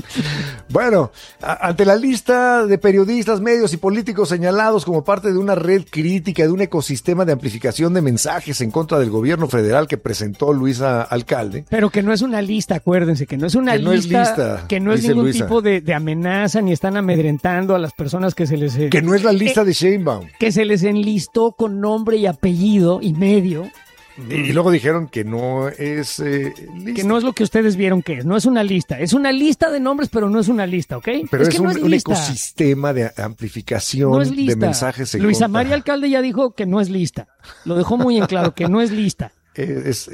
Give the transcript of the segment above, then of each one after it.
Bueno, ante la lista de periodistas, medios y políticos señalados como parte de una red crítica de un ecosistema de amplificación de mensajes en contra del gobierno federal que presentó Luisa Alcalde. Pero que no es una lista, acuérdense, que no es una lista, que no es ningún Luisa. Tipo de amenaza, ni están amedrentando a las personas que se les... Que no es la lista de Sheinbaum. Que se les enlistó con nombre y apellido y medio. Y luego dijeron que no es lista. Que no es lo que ustedes vieron que es. No es una lista. Es una lista de nombres, pero no es una lista, ¿ok? Pero es que un ecosistema de amplificación de mensajes en Luisa contra. María Alcalde ya dijo que no es lista. Lo dejó muy en claro, que no es lista. Es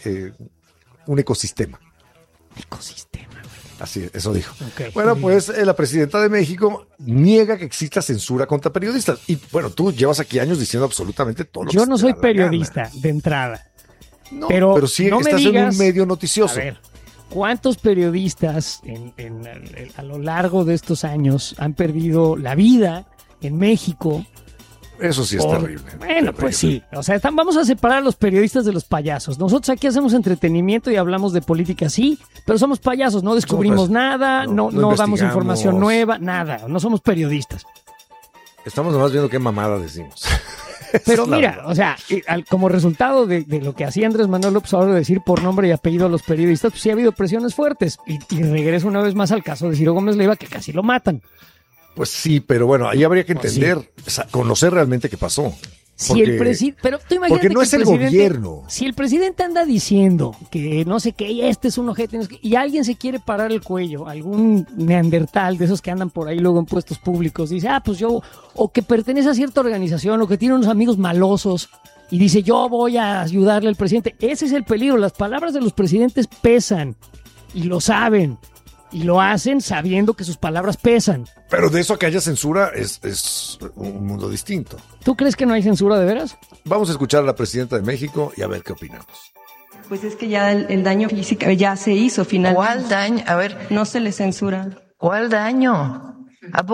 un ecosistema. Ecosistema. Así, eso dijo. Okay. Bueno, pues la presidenta de México niega que exista censura contra periodistas. Y bueno, tú llevas aquí años diciendo absolutamente todo lo que yo no soy periodista de entrada. No, pero sí no estás en un medio noticioso. A ver, ¿cuántos periodistas a lo largo de estos años han perdido la vida en México? Eso sí es terrible. Bueno, pues sí. O sea, vamos a separar a los periodistas de los payasos. Nosotros aquí hacemos entretenimiento y hablamos de política, sí, pero somos payasos. No descubrimos nada, no damos información nueva, nada. No somos periodistas. Estamos nomás viendo qué mamada decimos. Pero mira, o sea, como resultado de lo que hacía Andrés Manuel López Obrador de decir por nombre y apellido a los periodistas, pues sí ha habido presiones fuertes. Y regreso una vez más al caso de Ciro Gómez Leiva, que casi lo matan. Pues sí, pero bueno, ahí habría que entender, conocer realmente qué pasó. Pero tú imagínate porque no es el gobierno. Si el presidente anda diciendo que no sé qué, este es un ojete, y alguien se quiere parar el cuello, algún neandertal de esos que andan por ahí luego en puestos públicos, dice, pues yo, o que pertenece a cierta organización, o que tiene unos amigos malosos, y dice, yo voy a ayudarle al presidente. Ese es el peligro. Las palabras de los presidentes pesan, y lo saben. Y lo hacen sabiendo que sus palabras pesan. Pero de eso a que haya censura es un mundo distinto. ¿Tú crees que no hay censura de veras? Vamos a escuchar a la presidenta de México y a ver qué opinamos. Pues es que ya el daño físico ya se hizo finalmente. ¿Cuál daño? A ver. No se le censura. ¿Cuál daño? ¿A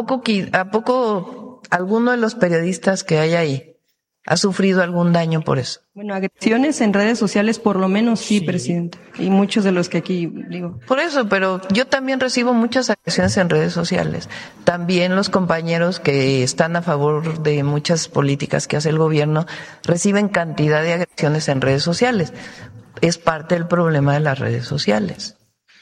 poco alguno de los periodistas que hay ahí ha sufrido algún daño por eso? Bueno, agresiones en redes sociales por lo menos sí, presidente. Y muchos de los que aquí digo. Por eso, pero yo también recibo muchas agresiones en redes sociales. También los compañeros que están a favor de muchas políticas que hace el gobierno reciben cantidad de agresiones en redes sociales. Es parte del problema de las redes sociales.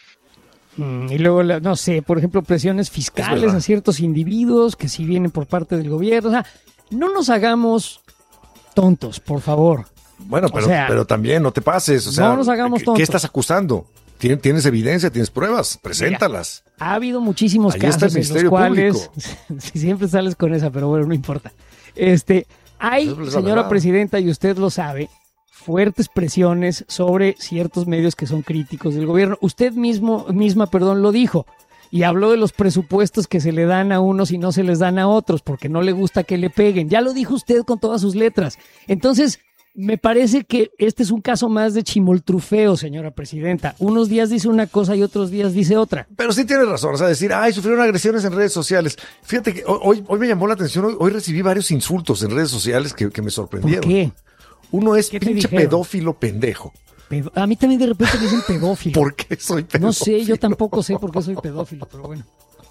Y luego, no sé, por ejemplo, presiones fiscales a ciertos individuos que sí vienen por parte del gobierno. O sea, no nos hagamos tontos, por favor. Bueno, pero también no te pases. O sea, no nos hagamos tontos. ¿Qué estás acusando? ¿Tienes evidencia? ¿Tienes pruebas? Preséntalas. Mira, ha habido muchísimos casos en los cuales siempre sales con esa, pero bueno, no importa. Hay, señora presidenta, y usted lo sabe, fuertes presiones sobre ciertos medios que son críticos del gobierno. Usted misma, lo dijo. Y habló de los presupuestos que se le dan a unos y no se les dan a otros porque no le gusta que le peguen. Ya lo dijo usted con todas sus letras. Entonces, me parece que este es un caso más de chimoltrufeo, señora presidenta. Unos días dice una cosa y otros días dice otra. Pero sí tiene razón, o sea, decir, sufrieron agresiones en redes sociales. Fíjate que hoy me llamó la atención, hoy recibí varios insultos en redes sociales que me sorprendieron. ¿Por qué? Uno es pinche pedófilo pendejo. A mí también de repente me dicen pedófilo. ¿Por qué soy pedófilo? No sé, yo tampoco sé por qué soy pedófilo, pero bueno.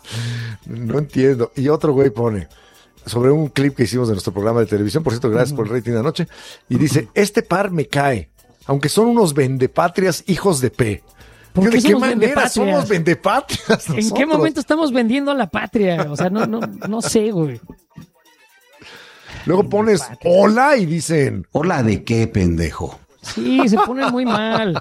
No entiendo. Y otro güey pone, sobre un clip que hicimos de nuestro programa de televisión, por cierto, gracias por el rating de anoche, y dice, este par me cae, aunque son unos vendepatrias hijos de P. ¿De qué manera somos vendepatrias nosotros? ¿En qué momento estamos vendiendo a la patria? O sea, no sé, güey. Luego pones hola y dicen, ¿hola de qué, pendejo? Sí, se ponen muy mal.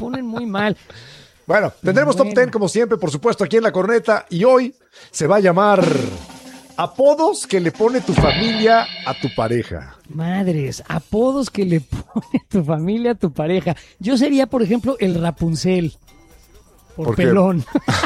Bueno, tendremos Top 10 como siempre, por supuesto, aquí en La Corneta. Y hoy se va a llamar apodos que le pone tu familia a tu pareja. Madres, apodos que le pone tu familia a tu pareja. Yo sería, por ejemplo, el Rapunzel. ¿Por pelón.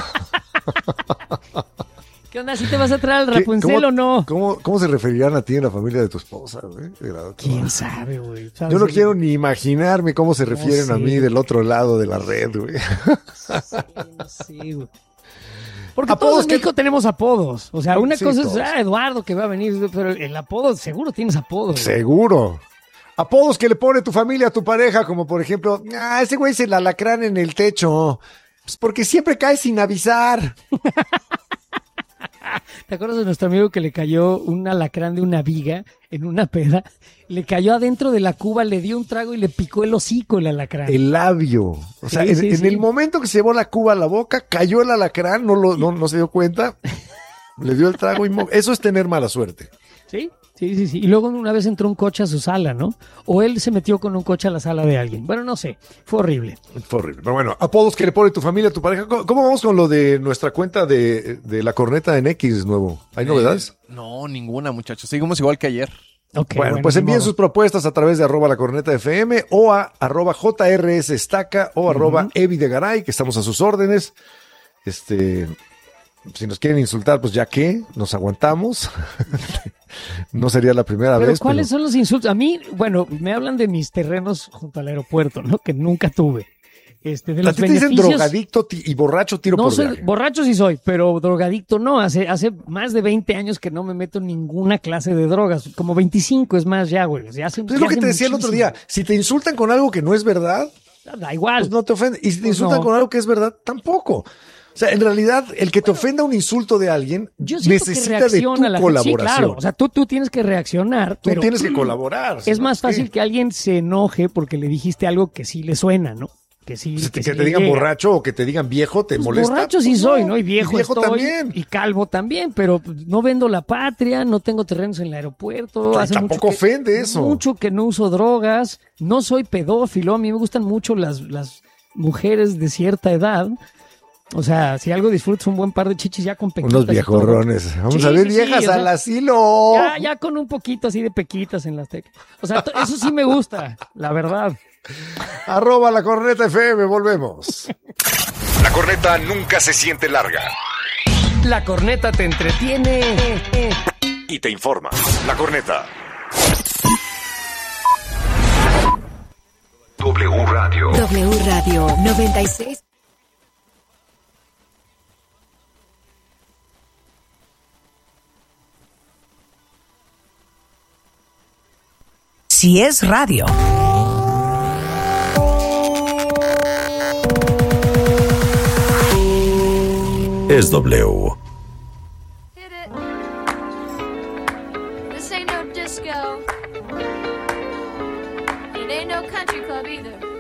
¿Qué onda? ¿Sí te vas a traer al Rapunzel o no? ¿Cómo se referirán a ti en la familia de tu esposa, güey? ¿Quién sabe, güey? Yo no quiero ni imaginarme cómo se refieren a mí del otro lado de la red, güey. Sí, güey. Porque todos en México tenemos apodos. O sea, una cosa todos. Es Eduardo que va a venir, pero el apodo, seguro tienes apodos. Seguro. Apodos que le pone tu familia a tu pareja, como por ejemplo, ese güey es el alacrán en el techo. Pues porque siempre cae sin avisar. ¿Te acuerdas de nuestro amigo que le cayó un alacrán de una viga en una peda? Le cayó adentro de la cuba, le dio un trago y le picó el hocico el alacrán. El labio. O sea, en el momento que se llevó la cuba a la boca, cayó el alacrán, no se dio cuenta, le dio el trago y eso es tener mala suerte. Sí. Y luego una vez entró un coche a su sala, ¿no? O él se metió con un coche a la sala de alguien. Bueno, no sé. Fue horrible. Pero bueno, apodos que le pone tu familia, tu pareja. ¿Cómo vamos con lo de nuestra cuenta de la corneta en X nuevo? ¿Hay novedades? No, ninguna, muchachos. Seguimos igual que ayer. Okay, bueno, pues envíen sus propuestas a través de @lacornetafm o a @JRSestaca o @evidegaray, que estamos a sus órdenes. Si nos quieren insultar, pues ya que nos aguantamos. No sería la primera vez. ¿Cuáles son los insultos? A mí, bueno, me hablan de mis terrenos junto al aeropuerto, ¿no? Que nunca tuve. De los beneficios. Te dicen drogadicto y borracho tiro por viaje. Borracho sí soy, pero drogadicto no. Hace más de 20 años que no me meto en ninguna clase de drogas. Como 25 es más ya, güey. Es lo que te decía el otro día. Si te insultan con algo que no es verdad, da igual. Pues no te ofende. Y si te insultan con algo que es verdad, tampoco. O sea, en realidad, el que te ofenda un insulto de alguien necesita de tu colaboración. Sí, claro. O sea, tú tienes que reaccionar. Tú tienes que colaborar. Es más fácil que alguien se enoje porque le dijiste algo que sí le suena, ¿no? Que te digan borracho o que te digan viejo, te molesta. Borracho sí soy, ¿no? Y viejo estoy, también. Y calvo también, pero no vendo la patria, no tengo terrenos en el aeropuerto. Tampoco ofende eso. Mucho que no uso drogas, no soy pedófilo, a mí me gustan mucho las mujeres de cierta edad. O sea, si algo disfrutas un buen par de chichis ya con pequitas. Unos viejorrones. Vamos a ver viejas al asilo. Ya con un poquito así de pequitas en las teclas. O sea, eso sí me gusta, la verdad. @lacornetafm, volvemos. La corneta nunca se siente larga. La corneta te entretiene y te informa. La corneta. W Radio 96. Si es radio. Es W. This ain't no disco. It ain't no country club either.